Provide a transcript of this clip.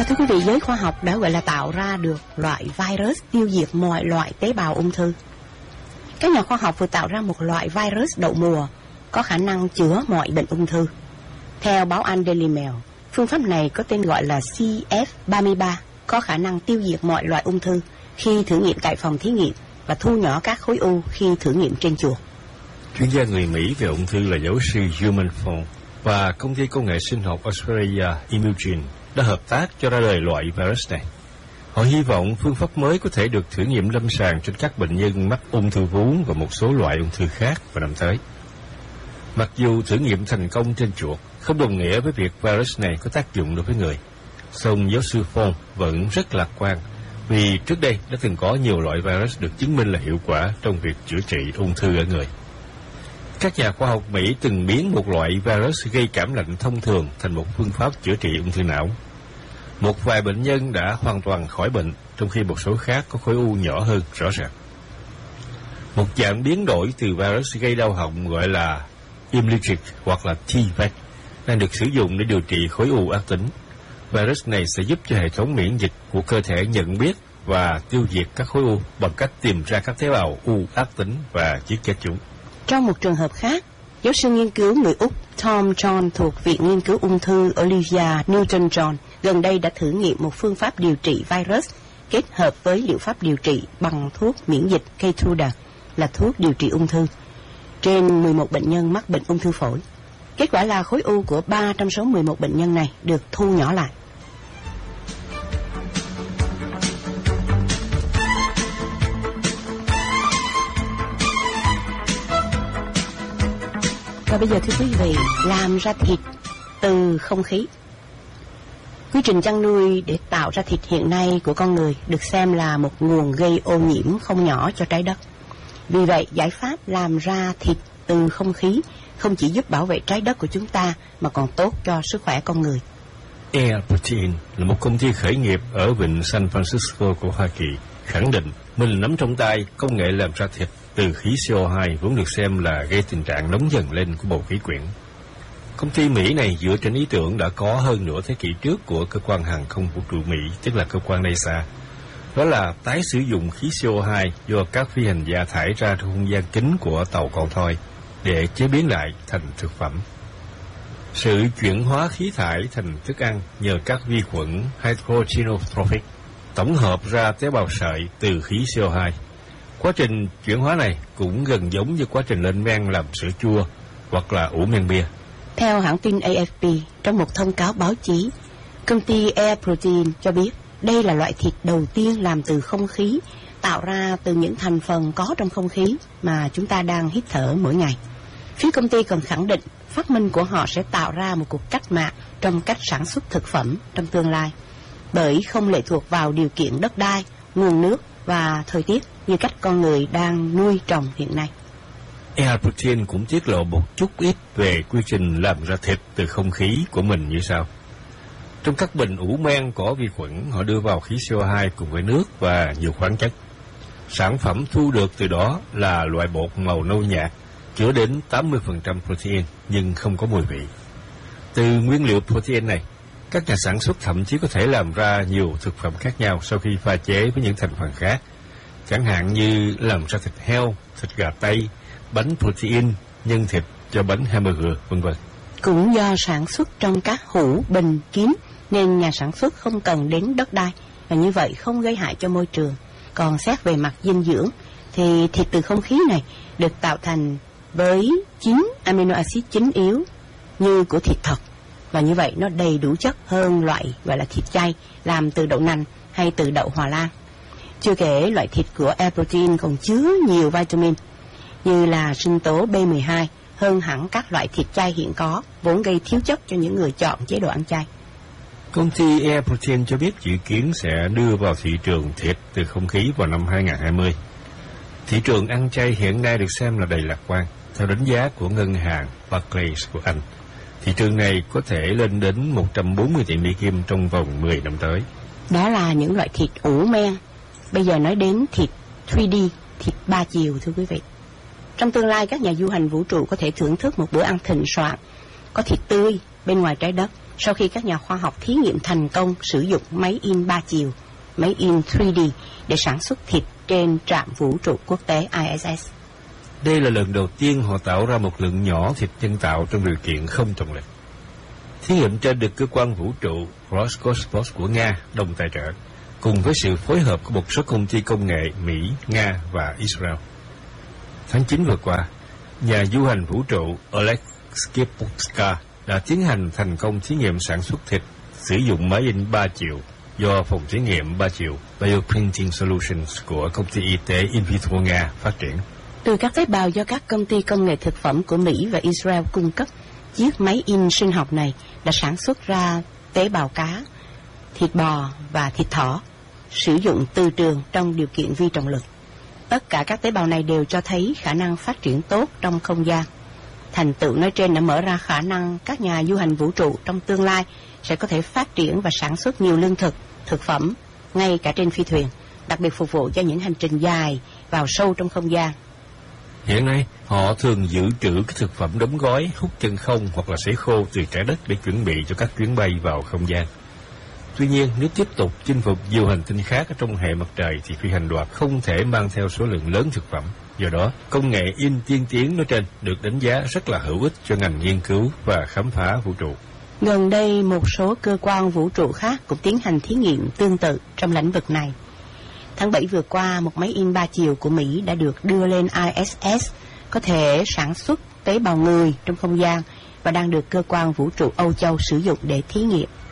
Thưa quý vị, giới khoa học đã gọi là tạo ra được loại virus tiêu diệt mọi loại tế bào ung thư. Các nhà khoa học vừa tạo ra một loại virus đậu mùa có khả năng chữa mọi bệnh ung thư. Theo báo Anh Daily Mail, phương pháp này có tên gọi là CF33, có khả năng tiêu diệt mọi loại ung thư khi thử nghiệm tại phòng thí nghiệm và thu nhỏ các khối u khi thử nghiệm trên chuột. Chuyên gia người Mỹ về ung thư là giáo sư Human Fong và công ty công nghệ sinh học Australia Immugene đã hợp tác cho ra đời loại virus này. Họ hy vọng phương pháp mới có thể được thử nghiệm lâm sàng trên các bệnh nhân mắc ung thư vú và một số loại ung thư khác vào năm tới. Mặc dù thử nghiệm thành công trên chuột không đồng nghĩa với việc virus này có tác dụng đối với người, song giáo sư Fong vẫn rất lạc quan vì trước đây đã từng có nhiều loại virus được chứng minh là hiệu quả trong việc chữa trị ung thư ở người. Các nhà khoa học Mỹ từng biến một loại virus gây cảm lạnh thông thường thành một phương pháp chữa trị ung thư não. Một vài bệnh nhân đã hoàn toàn khỏi bệnh, trong khi một số khác có khối u nhỏ hơn rõ ràng. Một dạng biến đổi từ virus gây đau họng gọi là Imlygic hoặc là T-VEC đang được sử dụng để điều trị khối u ác tính. Virus này sẽ giúp cho hệ thống miễn dịch của cơ thể nhận biết và tiêu diệt các khối u bằng cách tìm ra các tế bào u ác tính và giết chết chúng. Trong một trường hợp khác, giáo sư nghiên cứu người Úc Tom John thuộc Viện Nghiên cứu Ung thư Olivia Newton-John gần đây đã thử nghiệm một phương pháp điều trị virus kết hợp với liệu pháp điều trị bằng thuốc miễn dịch Keytruda, là thuốc điều trị ung thư, trên 11 bệnh nhân mắc bệnh ung thư phổi. Kết quả là khối u của 3 trong số 11 bệnh nhân này được thu nhỏ lại. Và bây giờ thưa quý vị, làm ra thịt từ không khí. Quy trình chăn nuôi để tạo ra thịt hiện nay của con người được xem là một nguồn gây ô nhiễm không nhỏ cho trái đất. Vì vậy, giải pháp làm ra thịt từ không khí không chỉ giúp bảo vệ trái đất của chúng ta mà còn tốt cho sức khỏe con người. Air Protein là một công ty khởi nghiệp ở vịnh San Francisco của Hoa Kỳ, khẳng định mình nắm trong tay công nghệ làm ra thịt từ khí CO2 vốn được xem là gây tình trạng nóng dần lên của bầu khí quyển. Công ty Mỹ này dựa trên ý tưởng đã có hơn nửa thế kỷ trước của cơ quan hàng không vũ trụ Mỹ, tức là cơ quan NASA. Đó là tái sử dụng khí CO2 do các phi hành gia thải ra trong không gian kín của tàu con thoi để chế biến lại thành thực phẩm. Sự chuyển hóa khí thải thành thức ăn nhờ các vi khuẩn hydrogenotrophic tổng hợp ra tế bào sợi từ khí CO2. Quá trình chuyển hóa này cũng gần giống như quá trình lên men làm sữa chua hoặc là ủ men bia. Theo hãng tin AFP, trong một thông cáo báo chí, công ty Air Protein cho biết đây là loại thịt đầu tiên làm từ không khí, tạo ra từ những thành phần có trong không khí mà chúng ta đang hít thở mỗi ngày. Phía công ty còn khẳng định phát minh của họ sẽ tạo ra một cuộc cách mạng trong cách sản xuất thực phẩm trong tương lai, bởi không lệ thuộc vào điều kiện đất đai, nguồn nước và thời tiết như cách con người đang nuôi trồng hiện nay. Air Protein cũng tiết lộ một chút ít về quy trình làm ra thịt từ không khí của mình như sau. Trong các bình ủ men có vi khuẩn, họ đưa vào khí CO2 cùng với nước và nhiều khoáng chất. Sản phẩm thu được từ đó là loại bột màu nâu nhạt, chứa đến 80% protein nhưng không có mùi vị. Từ nguyên liệu protein này, các nhà sản xuất thậm chí có thể làm ra nhiều thực phẩm khác nhau sau khi pha chế với những thành phần khác, chẳng hạn như làm ra thịt heo, thịt gà Tây, bánh protein, nhân thịt cho bánh hamburger, v.v. Cũng do sản xuất trong các hũ bình kín nên nhà sản xuất không cần đến đất đai và như vậy không gây hại cho môi trường. Còn xét về mặt dinh dưỡng thì thịt từ không khí này được tạo thành với 9 amino acid chính yếu như của thịt thật, và như vậy nó đầy đủ chất hơn loại gọi là thịt chay làm từ đậu nành hay từ đậu Hòa Lan. Chưa kể loại thịt của Air Protein còn chứa nhiều vitamin như là sinh tố B12 hơn hẳn các loại thịt chay hiện có, vốn gây thiếu chất cho những người chọn chế độ ăn chay. Công ty Air Protein cho biết dự kiến sẽ đưa vào thị trường thịt từ không khí vào năm 2020. Thị trường ăn chay hiện nay được xem là đầy lạc quan. Theo đánh giá của ngân hàng Barclays của Anh, thị trường này có thể lên đến 140 tỷ Mỹ Kim trong vòng 10 năm tới. Đó là những loại thịt ủ men. Bây giờ nói đến thịt 3D, thịt 3 chiều thưa quý vị. Trong tương lai, các nhà du hành vũ trụ có thể thưởng thức một bữa ăn thịnh soạn, có thịt tươi bên ngoài trái đất, sau khi các nhà khoa học thí nghiệm thành công sử dụng máy in 3 chiều, máy in 3D để sản xuất thịt trên trạm vũ trụ quốc tế ISS. Đây là lần đầu tiên họ tạo ra một lượng nhỏ thịt nhân tạo trong điều kiện không trọng lực. Thí nghiệm trên được cơ quan vũ trụ Roscosmos của Nga đồng tài trợ, cùng với sự phối hợp của một số công ty công nghệ Mỹ, Nga và Israel. Tháng 9 vừa qua, nhà du hành vũ trụ Oleg Skiputska đã tiến hành thành công thí nghiệm sản xuất thịt sử dụng máy in 3 chiều do phòng thí nghiệm 3 chiều Bioprinting Solutions của công ty y tế Invitro Nga phát triển. Từ các tế bào do các công ty công nghệ thực phẩm của Mỹ và Israel cung cấp, chiếc máy in sinh học này đã sản xuất ra tế bào cá, thịt bò và thịt thỏ, sử dụng từ trường trong điều kiện vi trọng lực. Tất cả các tế bào này đều cho thấy khả năng phát triển tốt trong không gian. Thành tựu nói trên đã mở ra khả năng các nhà du hành vũ trụ trong tương lai sẽ có thể phát triển và sản xuất nhiều lương thực, thực phẩm, ngay cả trên phi thuyền, đặc biệt phục vụ cho những hành trình dài vào sâu trong không gian. Hiện nay, họ thường dự trữ các thực phẩm đóng gói, hút chân không hoặc là sấy khô từ trái đất để chuẩn bị cho các chuyến bay vào không gian. Tuy nhiên, nếu tiếp tục chinh phục nhiều hành tinh khác ở trong hệ mặt trời thì phi hành đoàn không thể mang theo số lượng lớn thực phẩm. Do đó, công nghệ in tiên tiến nói trên được đánh giá rất là hữu ích cho ngành nghiên cứu và khám phá vũ trụ. Gần đây, một số cơ quan vũ trụ khác cũng tiến hành thí nghiệm tương tự trong lĩnh vực này. Tháng 7 vừa qua, một máy in 3 chiều của Mỹ đã được đưa lên ISS, có thể sản xuất tế bào người trong không gian và đang được cơ quan vũ trụ Âu Châu sử dụng để thí nghiệm.